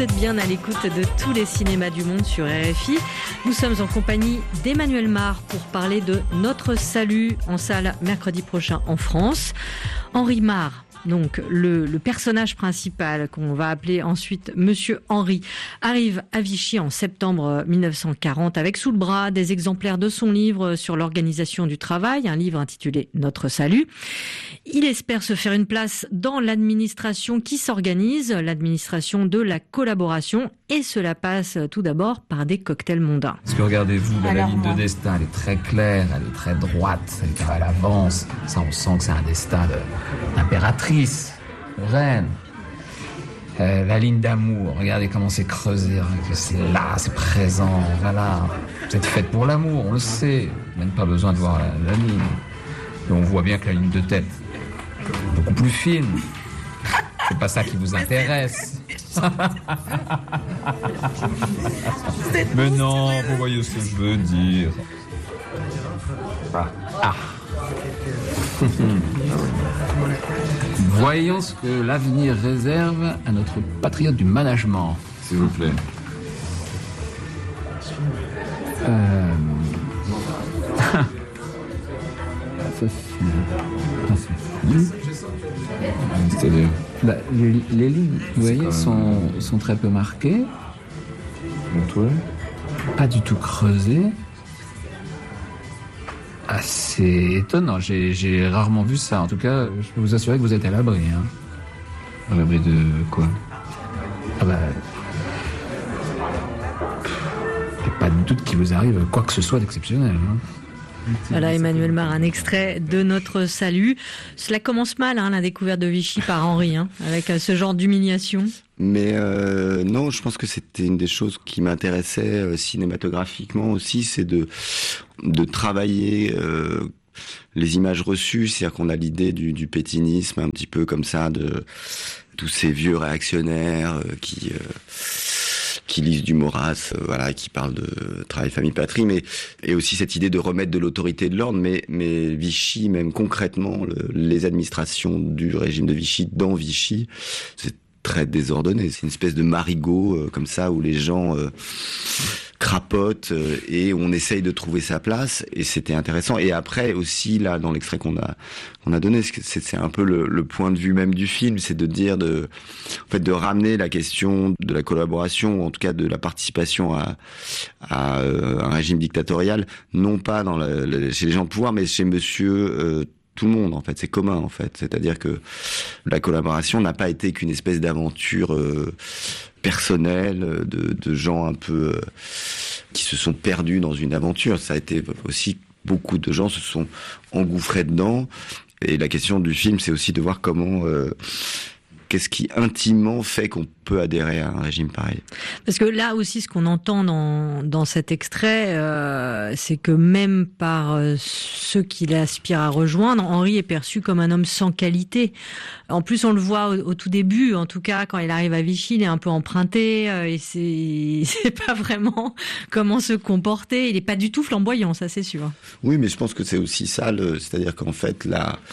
êtes bien à l'écoute de tous les cinémas du monde sur RFI. Nous sommes en compagnie d'Emmanuel Mar pour parler de Notre Salut en salle mercredi prochain en France. Henri Mar, donc le personnage principal qu'on va appeler ensuite Monsieur Henri, arrive à Vichy en septembre 1940 avec sous le bras des exemplaires de son livre sur l'organisation du travail, un livre intitulé Notre Salut. Il espère se faire une place dans l'administration qui s'organise, l'administration de la collaboration, et cela passe tout d'abord par des cocktails mondains. Parce que regardez-vous, la ligne de destin, elle est très claire, elle est très droite, elle avance. Ça, on sent que c'est un destin d'impératrice, de reine. La ligne d'amour, regardez comment c'est creusé, que c'est là, c'est présent, voilà. Vous êtes faite pour l'amour, on le sait, même pas besoin de voir la ligne. Et on voit bien que la ligne de tête est beaucoup plus fine. C'est pas ça qui vous intéresse. Mais non, vous voyez ce que je veux dire. Voyons ce que l'avenir réserve à notre patriote du management. S'il vous plaît. C'est-à-dire les lignes, vous voyez, sont très peu marquées. Pas du tout creusées. C'est étonnant, j'ai rarement vu ça. En tout cas, je peux vous assurer que vous êtes à l'abri. Hein. À l'abri de quoi ? Il n'y a pas de doute qu'il vous arrive quoi que ce soit d'exceptionnel. Hein. Voilà, Emmanuel Mar, un extrait de Notre Salut. Cela commence mal, la découverte de Vichy par Henri, avec ce genre d'humiliation. Mais non, je pense que c'était une des choses qui m'intéressait cinématographiquement aussi, c'est de travailler les images reçues, c'est-à-dire qu'on a l'idée du pétinisme un petit peu comme ça, de tous ces vieux réactionnaires qui lisent du Maurras, qui parlent de travail, famille, patrie, et aussi cette idée de remettre de l'autorité et de l'ordre, mais Vichy, même concrètement, les administrations du régime de Vichy dans Vichy, c'est très désordonné. C'est une espèce de marigot comme ça où les gens crapotent et on essaye de trouver sa place, et c'était intéressant. Et après aussi, là, dans l'extrait qu'on a donné, c'est un peu le point de vue même du film, c'est de dire de ramener la question de la collaboration, ou en tout cas de la participation à un régime dictatorial, non pas chez les gens de pouvoir, mais chez monsieur tout le monde, en fait, c'est commun, en fait. C'est-à-dire que la collaboration n'a pas été qu'une espèce d'aventure personnelle de gens un peu qui se sont perdus dans une aventure. Ça a été aussi, beaucoup de gens se sont engouffrés dedans. Et la question du film, c'est aussi de voir comment qu'est-ce qui intimement fait qu'on peut adhérer à un régime pareil. Parce que là aussi, ce qu'on entend dans cet extrait, c'est que même par ceux qui l'aspirent à rejoindre, Henri est perçu comme un homme sans qualité. En plus, on le voit au tout début, en tout cas, quand il arrive à Vichy, il est un peu emprunté, et c'est pas vraiment comment se comporter. Il est pas du tout flamboyant, ça c'est sûr. Oui, mais je pense que c'est aussi ça, c'est-à-dire qu'en fait,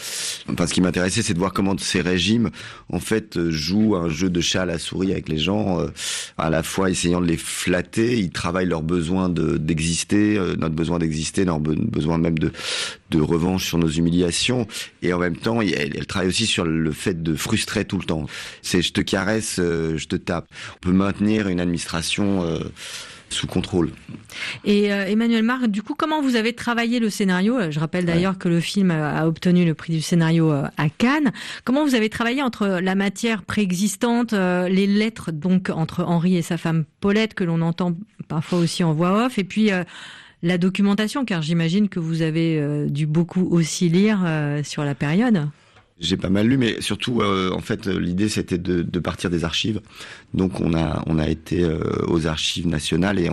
ce qui m'intéressait, c'est de voir comment ces régimes, en fait, jouent un jeu de chat à la souris avec les gens, à la fois essayant de les flatter. Ils travaillent leur besoin d'exister, notre besoin d'exister, leur besoin même de revanche sur nos humiliations, et en même temps, elle travaille aussi sur le fait de frustrer tout le temps. C'est je te caresse, je te tape. On peut maintenir une administration sous contrôle. Et Emmanuel Mar, du coup, comment vous avez travaillé le scénario ? Je rappelle d'ailleurs que le film a obtenu le prix du scénario à Cannes. Comment vous avez travaillé entre la matière préexistante, les lettres donc entre Henri et sa femme Paulette, que l'on entend parfois aussi en voix off, et puis la documentation, car j'imagine que vous avez dû beaucoup aussi lire sur la période. J'ai pas mal lu, mais surtout, en fait, l'idée c'était de partir des archives. Donc, on a été aux archives nationales, et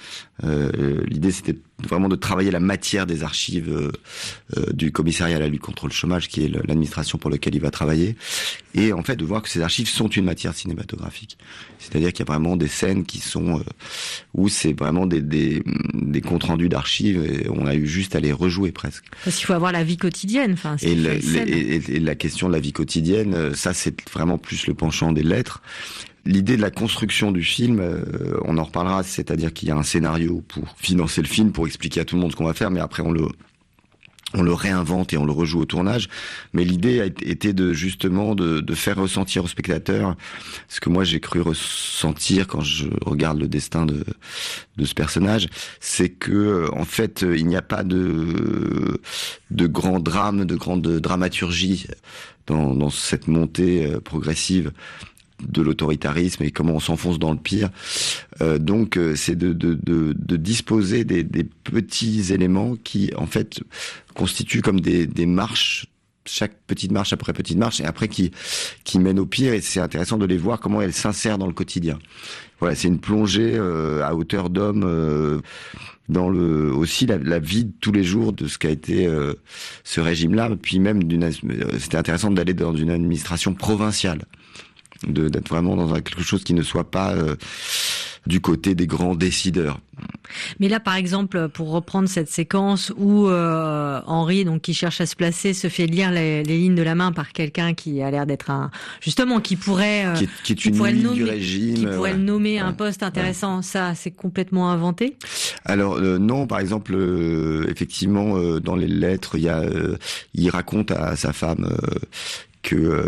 l'idée c'était vraiment de travailler la matière des archives du commissariat à la lutte contre le chômage, qui est l'administration pour laquelle il va travailler, et en fait de voir que ces archives sont une matière cinématographique. C'est-à-dire qu'il y a vraiment des scènes qui sont où c'est vraiment des comptes rendus d'archives, et on a eu juste à les rejouer presque. Parce qu'il faut avoir la vie quotidienne. Et la question de la vie quotidienne, ça c'est vraiment plus le penchant des lettres. L'idée de la construction du film, on en reparlera, c'est-à-dire qu'il y a un scénario pour financer le film, pour expliquer à tout le monde ce qu'on va faire, mais après on le réinvente et on le rejoue au tournage. Mais l'idée était justement de faire ressentir au spectateur ce que moi j'ai cru ressentir quand je regarde le destin de ce personnage, c'est que en fait il n'y a pas de grand drame, de grande dramaturgie dans cette montée progressive de l'autoritarisme et comment on s'enfonce dans le pire. Donc c'est de disposer des petits éléments qui en fait constituent comme des marches, chaque petite marche après petite marche, et après qui mènent au pire, et c'est intéressant de les voir comment elles s'insèrent dans le quotidien. Voilà, c'est une plongée à hauteur d'homme dans aussi la vie de tous les jours de ce qu'a été ce régime-là, puis même c'était intéressant d'aller dans une administration provinciale, d'être vraiment dans quelque chose qui ne soit pas du côté des grands décideurs. Mais là, par exemple, pour reprendre cette séquence où Henri, donc qui cherche à se placer, se fait lire les lignes de la main par quelqu'un qui a l'air d'être qui pourrait qui est une ligne du régime, qui pourrait le nommer un poste intéressant. Ça, c'est complètement inventé. Alors non, par exemple, effectivement, dans les lettres, il raconte à sa femme que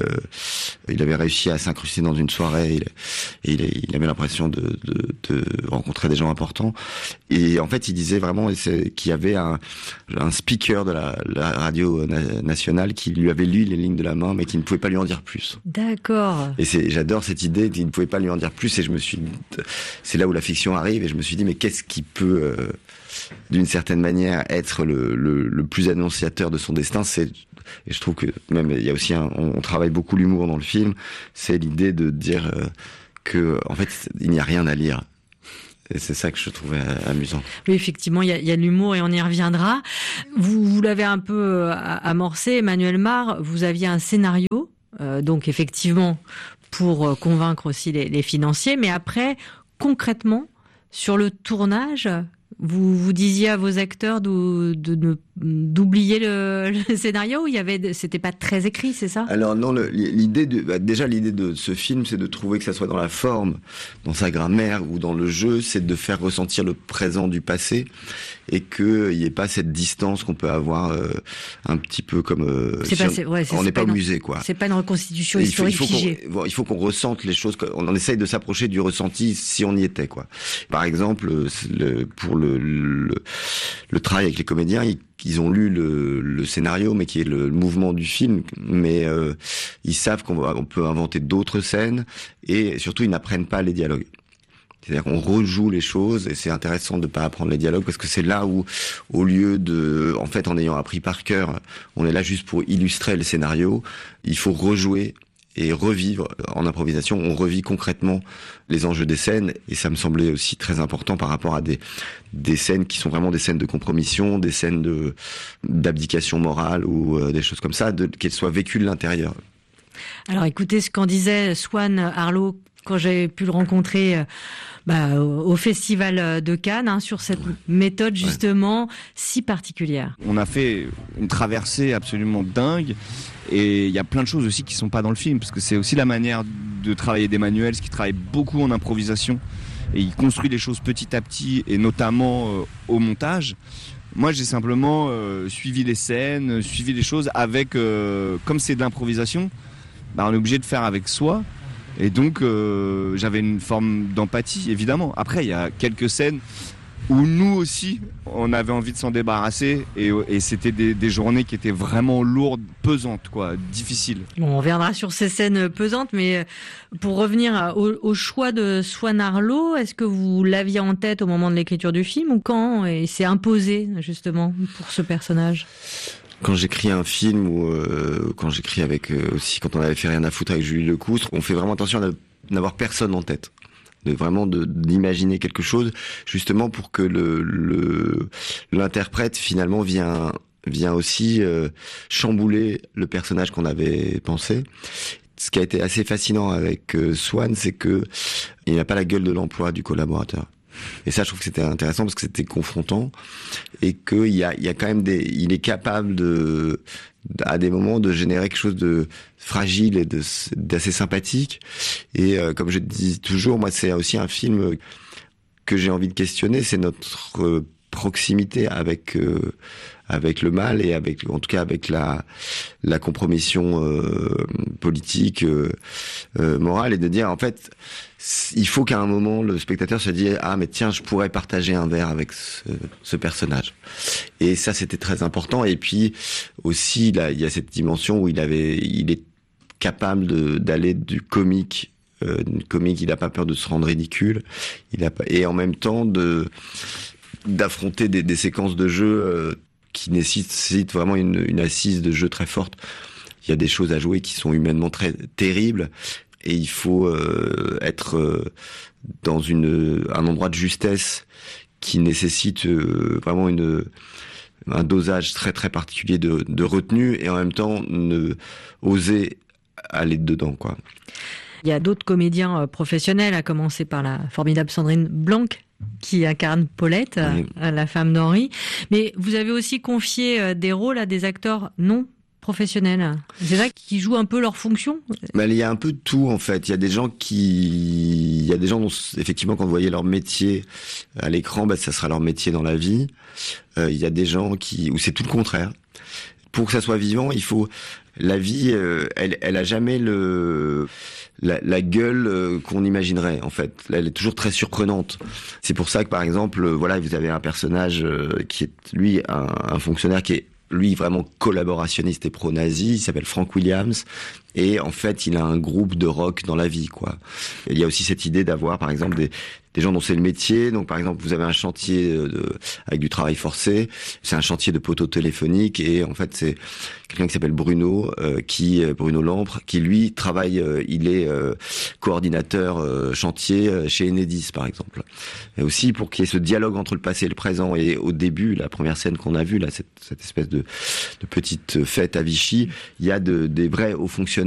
il avait réussi à s'incruster dans une soirée et il avait l'impression de rencontrer des gens importants, et en fait il disait vraiment qu'il y avait un speaker de la radio nationale qui lui avait lu les lignes de la main mais qui ne pouvait pas lui en dire plus. D'accord. Et j'adore cette idée qu'il ne pouvait pas lui en dire plus, et c'est là où la fiction arrive, et je me suis dit mais qu'est-ce qui peut d'une certaine manière être le plus annonciateur de son destin. Et je trouve que même il y a aussi on travaille beaucoup l'humour dans le film, c'est l'idée de dire que en fait il n'y a rien à lire. Et c'est ça que je trouvais amusant. Oui, effectivement, il y a de l'humour et on y reviendra. Vous l'avez un peu amorcé, Emmanuel Mar, vous aviez un scénario, donc effectivement pour convaincre aussi les financiers, mais après, concrètement, sur le tournage, vous disiez à vos acteurs d'oublier le scénario, ou c'était pas très écrit, c'est ça? Alors non, l'idée de ce film, c'est de trouver que ça soit dans la forme, dans sa grammaire ou dans le jeu, c'est de faire ressentir le présent du passé, et qu'il n'y ait pas cette distance qu'on peut avoir un petit peu comme on n'est pas au musée, quoi. C'est pas une reconstitution historique figée. Il faut qu'on ressente les choses, on essaye de s'approcher du ressenti si on y était, quoi. Par exemple, pour le travail avec les comédiens, ils ont lu le scénario, mais qui est le mouvement du film, mais ils savent qu'on peut inventer d'autres scènes, et surtout ils n'apprennent pas les dialogues. C'est-à-dire qu'on rejoue les choses, et c'est intéressant de pas apprendre les dialogues, parce que c'est là où, au lieu en fait, en ayant appris par cœur, on est là juste pour illustrer le scénario, il faut rejouer et revivre en improvisation. On revit concrètement les enjeux des scènes, et ça me semblait aussi très important par rapport à des scènes qui sont vraiment des scènes de compromission, des scènes d'abdication morale, ou des choses comme ça, qu'elles soient vécues de l'intérieur. Alors écoutez ce qu'en disait Swan Arlo quand j'avais pu le rencontrer au Festival de Cannes, sur cette méthode justement si particulière. On a fait une traversée absolument dingue, et il y a plein de choses aussi qui sont pas dans le film, parce que c'est aussi la manière de travailler d'Emmanuel, qui travaille beaucoup en improvisation, et il construit les choses petit à petit, et notamment au montage. Moi, j'ai simplement suivi les scènes, suivi les choses avec, comme c'est de l'improvisation, on est obligé de faire avec soi. Et donc, j'avais une forme d'empathie, évidemment. Après, il y a quelques scènes où nous aussi, on avait envie de s'en débarrasser. Et c'était des journées qui étaient vraiment lourdes, pesantes, difficiles. Bon, on reviendra sur ces scènes pesantes, mais pour revenir au choix de Swan Arlo, est-ce que vous l'aviez en tête au moment de l'écriture du film, ou quand il s'est imposé, justement, pour ce personnage ? Quand j'écris un film, ou quand j'écris avec aussi, quand on avait fait Rien à foutre avec Julie Lecoustre, on fait vraiment attention à n'avoir personne en tête, d'imaginer quelque chose, justement pour que l'interprète finalement vient aussi chambouler le personnage qu'on avait pensé. Ce qui a été assez fascinant avec Swan, c'est que il n'a pas la gueule de l'emploi du collaborateur. Et ça, je trouve que c'était intéressant parce que c'était confrontant et qu'il y a quand même il est capable à des moments de générer quelque chose de fragile et d'assez sympathique. Et comme je dis toujours, moi, c'est aussi un film que j'ai envie de questionner, c'est notre proximité avec le mal et en tout cas avec la compromission politique, morale, et de dire en fait il faut qu'à un moment le spectateur se dise mais tiens, je pourrais partager un verre avec ce personnage. Et ça, c'était très important. Et puis aussi là, il y a cette dimension où il est capable d'aller du comique. Il n'a pas peur de se rendre ridicule. Et en même temps d'affronter des séquences de jeu qui nécessitent vraiment une assise de jeu très forte. Il y a des choses à jouer qui sont humainement très terribles, et il faut être dans un endroit de justesse qui nécessite vraiment un dosage très très particulier de retenue, et en même temps oser aller dedans, quoi. Il y a d'autres comédiens professionnels, à commencer par la formidable Sandrine Blanc, qui incarne Paulette, oui, la femme d'Henri. Mais vous avez aussi confié des rôles à des acteurs non professionnels. C'est ça qui jouent un peu leur fonction? Il y a un peu de tout, en fait. Il y a des gens dont, effectivement, quand vous voyez leur métier à l'écran, ça sera leur métier dans la vie. Il y a des gens où c'est tout le contraire. Pour que ça soit vivant, la vie, elle a jamais la gueule qu'on imaginerait, en fait. Elle est toujours très surprenante. C'est pour ça que, par exemple, vous avez un personnage qui est, lui, un fonctionnaire qui est, lui, vraiment collaborationniste et pro-nazi. Il s'appelle Frank Williams. Et en fait, il a un groupe de rock dans la vie, quoi. Et il y a aussi cette idée d'avoir, par exemple, des gens dont c'est le métier. Donc, par exemple, vous avez un chantier avec du travail forcé. C'est un chantier de poteaux téléphoniques. Et en fait, c'est quelqu'un qui s'appelle Bruno Lampre, qui lui travaille, il est coordinateur chantier chez Enedis, par exemple. Et aussi pour qu'il y ait ce dialogue entre le passé et le présent. Et au début, la première scène qu'on a vue, là, cette espèce de petite fête à Vichy, il y a des vrais hauts fonctionnaires